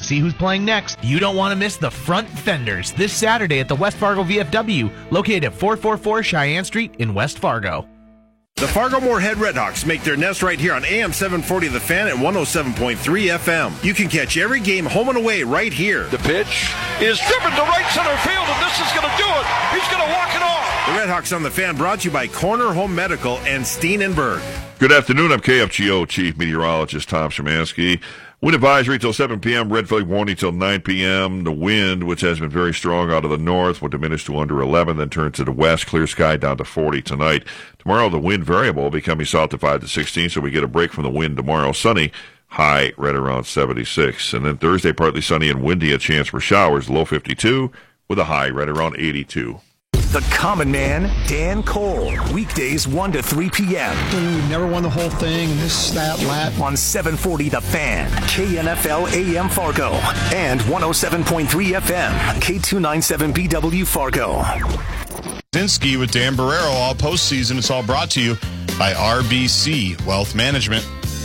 See who's playing next. You don't want to miss the Front Fenders this Saturday at the West Fargo VFW, located at 444 Cheyenne Street in West Fargo. The Fargo-Moorhead Redhawks make their nest right here on AM 740 The Fan and 107.3 FM. You can catch every game home and away right here. The pitch is driven to right center field, and this is going to do it. He's going to walk it off. The Redhawks on The Fan brought to you by Corner Home Medical and Steenenberg. Good afternoon. I'm KFGO Chief Meteorologist Tom Szymanski. Wind advisory till 7 p.m., red flag warning till 9 p.m. The wind, which has been very strong out of the north, will diminish to under 11, then turn to the west, clear sky down to 40 tonight. Tomorrow, the wind variable becoming south to 5 to 16, so we get a break from the wind tomorrow. Sunny, high right around 76. And then Thursday, partly sunny and windy, a chance for showers, low 52, with a high right around 82. The Common Man, Dan Cole. Weekdays 1 to 3 p.m. We've never won the whole thing. This, that, that. On 740 The Fan, KNFL AM Fargo, and 107.3 FM, K297BW Fargo. Zinsky with Dan Barrero all postseason. It's all brought to you by RBC Wealth Management.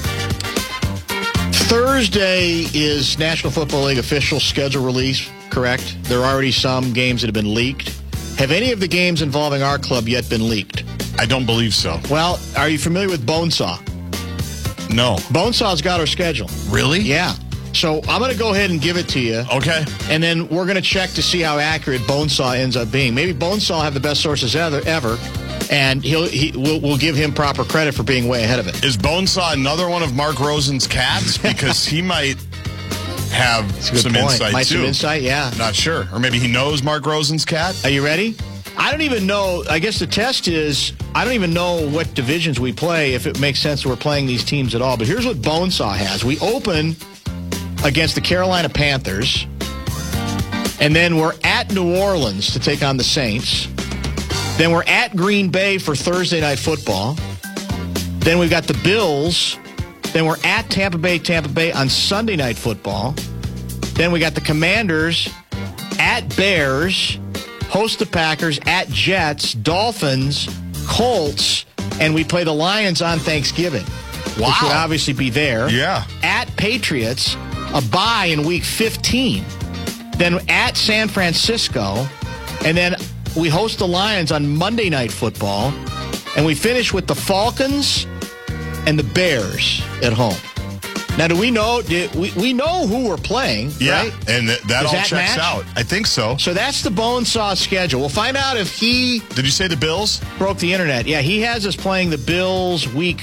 Thursday is National Football League official schedule release, correct? There are already some games that have been leaked. Have any of the games involving our club yet been leaked? I don't believe so. Well, are you familiar with Bonesaw? No. Bonesaw's got our schedule. Really? Yeah. So I'm going to go ahead and give it to you. Okay. And then we're going to check to see how accurate Bonesaw ends up being. Maybe Bonesaw will have the best sources ever, and we'll give him proper credit for being way ahead of it. Is Bonesaw another one of Mark Rosen's cats? Because he might have some insight, too. Some insight, yeah. Not sure. Or maybe he knows Mark Rosen's cat. Are you ready? I don't even know. I guess the test is I don't even know what divisions we play, if it makes sense that we're playing these teams at all. But here's what Bonesaw has. We open against the Carolina Panthers, and then we're at New Orleans to take on the Saints. Then we're at Green Bay for Thursday Night Football. Then we've got the Bills. Then we're at Tampa Bay on Sunday Night Football. Then we got the Commanders at Bears, host the Packers, at Jets, Dolphins, Colts, and we play the Lions on Thanksgiving. Wow. Which would obviously be there. Yeah. At Patriots, a bye in Week 15. Then at San Francisco, and then we host the Lions on Monday Night Football, and we finish with the Falcons and the Bears at home. Now, do we know? We know who we're playing, yeah, right? And that all that checks match? out. I think so. So that's the Bonesaw schedule. We'll find out if he... Did you say the Bills? Broke the internet. Yeah, he has us playing the Bills week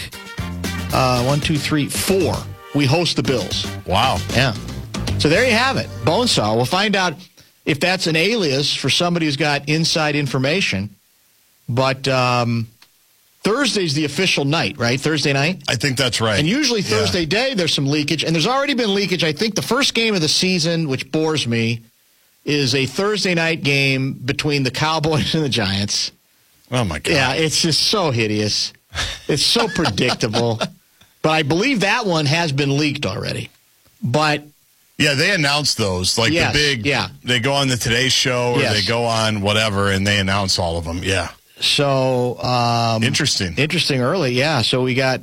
1, 2, 3, 4. We host the Bills. Wow. Yeah. So there you have it. Bonesaw. We'll find out if that's an alias for somebody who's got inside information. But... Thursday's the official night, right? Thursday night? I think that's right. And usually Thursday day, there's some leakage. And there's already been leakage. I think the first game of the season, which bores me, is a Thursday night game between the Cowboys and the Giants. Oh, my God. Yeah, it's just so hideous. It's so predictable. But I believe that one has been leaked already. But... yeah, they announce those. Like yes, the big... yeah. They go on the Today Show or they go on whatever, and they announce all of them. Yeah. So interesting early, yeah. So we got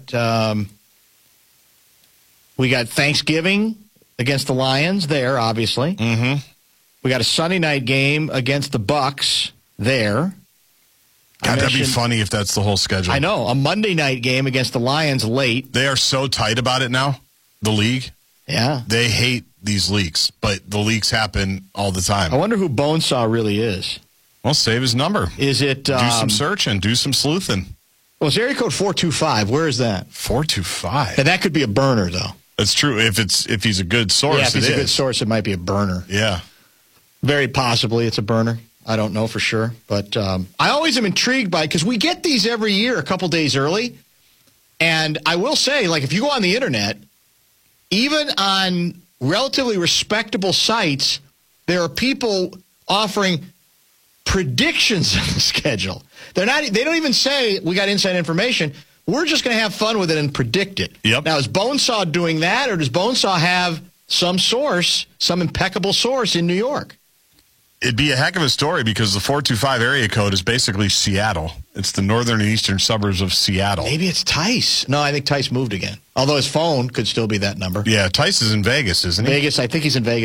Thanksgiving against the Lions there, obviously. Mm-hmm. We got a Sunday night game against the Bucks there. God, that'd be funny if that's the whole schedule. I know, a Monday night game against the Lions late. They are so tight about it now. The league, yeah, they hate these leaks, but the leaks happen all the time. I wonder who Bonesaw really is. Well, save his number. Is it... do some searching. Do some sleuthing. Well, it's area code 425. Where is that? 425. Now, that could be a burner, though. That's true. If he's a good source, yeah, if he's a good source, it might be a burner. Yeah. Very possibly it's a burner. I don't know for sure. But I always am intrigued by it because we get these every year a couple days early. And I will say, like, if you go on the internet, even on relatively respectable sites, there are people offering predictions of the schedule. They don't even say we got inside information. We're just going to have fun with it and predict it. Yep. Now, is Bonesaw doing that, or does Bonesaw have some source, some impeccable source in New York? It'd be a heck of a story because the 425 area code is basically Seattle. It's the northern and eastern suburbs of Seattle. Maybe it's Tice. No, I think Tice moved again. Although his phone could still be that number. Yeah, Tice is in Vegas, isn't he? Vegas. I think he's in Vegas.